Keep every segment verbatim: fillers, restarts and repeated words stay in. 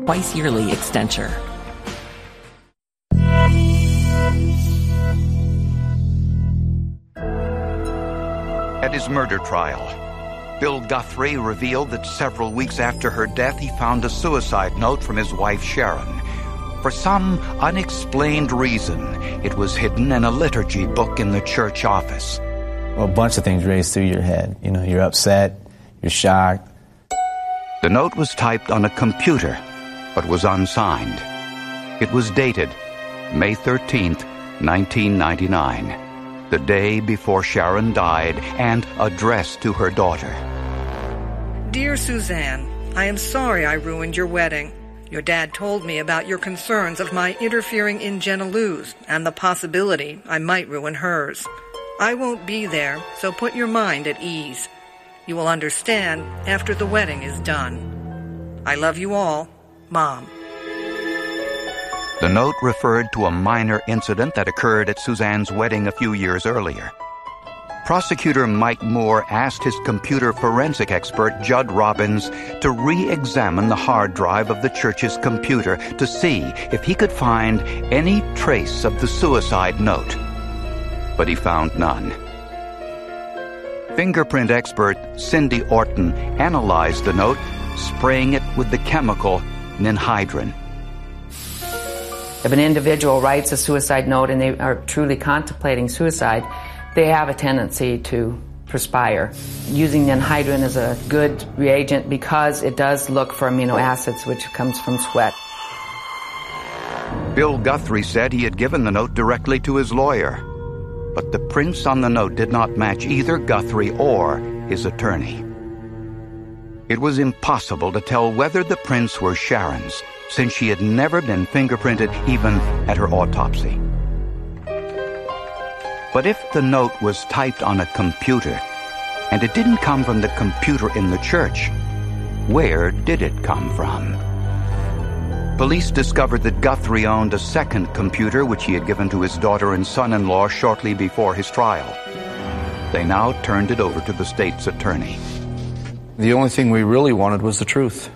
twice-yearly Extenture. At his murder trial, Bill Guthrie revealed that several weeks after her death, he found a suicide note from his wife, Sharon. For some unexplained reason, it was hidden in a liturgy book in the church office. Well, a bunch of things race through your head. You know, you're upset, you're shocked. The note was typed on a computer, but was unsigned. It was dated May thirteenth, nineteen ninety-nine. The day before Sharon died, and addressed to her daughter. Dear Suzanne, I am sorry I ruined your wedding. Your dad told me about your concerns of my interfering in Jenna Lou's and the possibility I might ruin hers. I won't be there, so put your mind at ease. You will understand after the wedding is done. I love you all, Mom. The note referred to a minor incident that occurred at Suzanne's wedding a few years earlier. Prosecutor Mike Moore asked his computer forensic expert, Judd Robbins, to re-examine the hard drive of the church's computer to see if he could find any trace of the suicide note. But he found none. Fingerprint expert Cindy Orton analyzed the note, spraying it with the chemical ninhydrin. If an individual writes a suicide note and they are truly contemplating suicide, they have a tendency to perspire. Using ninhydrin is a good reagent because it does look for amino acids, which comes from sweat. Bill Guthrie said he had given the note directly to his lawyer, but the prints on the note did not match either Guthrie or his attorney. It was impossible to tell whether the prints were Sharon's, since she had never been fingerprinted even at her autopsy. But if the note was typed on a computer, and it didn't come from the computer in the church, where did it come from? Police discovered that Guthrie owned a second computer which he had given to his daughter and son-in-law shortly before his trial. They now turned it over to the state's attorney. The only thing we really wanted was the truth,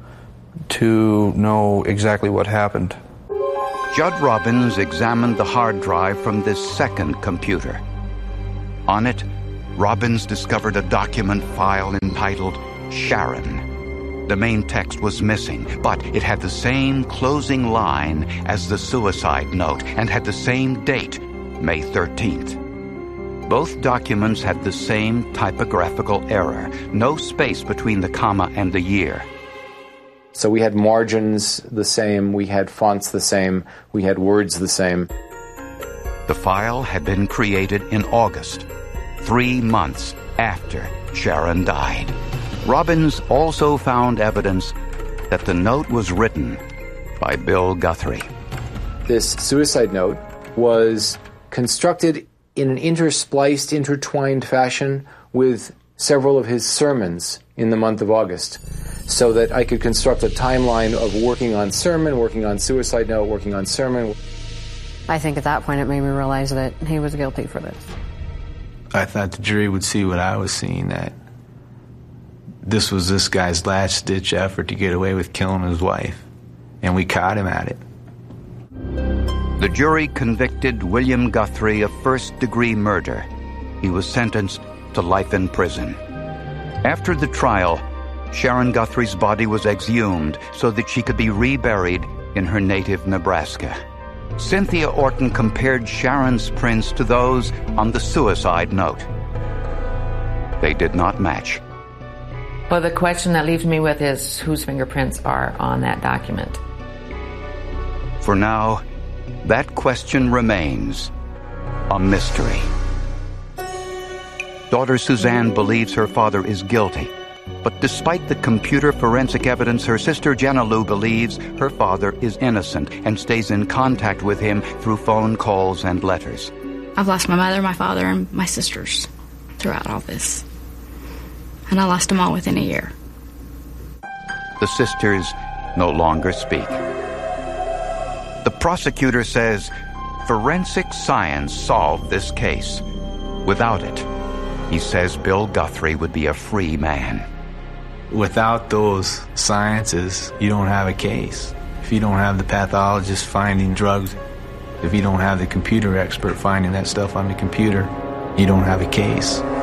to know exactly what happened. Judd Robbins examined the hard drive from this second computer. On it, Robbins discovered a document file entitled Sharon. The main text was missing, but it had the same closing line as the suicide note and had the same date, May thirteenth. Both documents had the same typographical error, no space between the comma and the year. So we had margins the same, we had fonts the same, we had words the same. The file had been created in August, three months after Sharon died. Robbins also found evidence that the note was written by Bill Guthrie. This suicide note was constructed in an interspliced, intertwined fashion with several of his sermons in the month of August, so that I could construct a timeline of working on sermon, working on suicide note, working on sermon. I think at that point it made me realize that he was guilty for this. I thought the jury would see what I was seeing, that this was this guy's last-ditch effort to get away with killing his wife, and we caught him at it. The jury convicted William Guthrie of first-degree murder. He was sentenced to life in prison. After the trial, Sharon Guthrie's body was exhumed so that she could be reburied in her native Nebraska. Cynthia Orton compared Sharon's prints to those on the suicide note. They did not match. Well, the question that leaves me with is whose fingerprints are on that document? For now, that question remains a mystery. Daughter Suzanne believes her father is guilty, but despite the computer forensic evidence, her sister Jenna Lou believes her father is innocent and stays in contact with him through phone calls and letters. I've lost my mother, my father, and my sisters throughout all this. And I lost them all within a year. The sisters no longer speak. The prosecutor says forensic science solved this case. Without it, he says Bill Guthrie would be a free man. Without those sciences, you don't have a case. If you don't have the pathologist finding drugs, if you don't have the computer expert finding that stuff on the computer, you don't have a case.